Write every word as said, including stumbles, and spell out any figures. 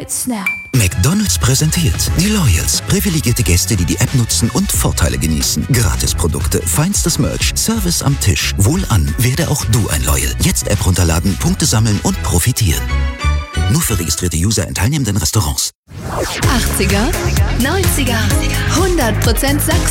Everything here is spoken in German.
mit Snap. McDonald's präsentiert die Loyals. Privilegierte Gäste, die die App nutzen und Vorteile genießen. Gratisprodukte, feinstes Merch, Service am Tisch. Wohlan, werde auch du ein Loyal. Jetzt App runterladen, Punkte sammeln und profitieren. Nur für registrierte User in teilnehmenden Restaurants. achtziger, neunziger, hundert Prozent Sachsen.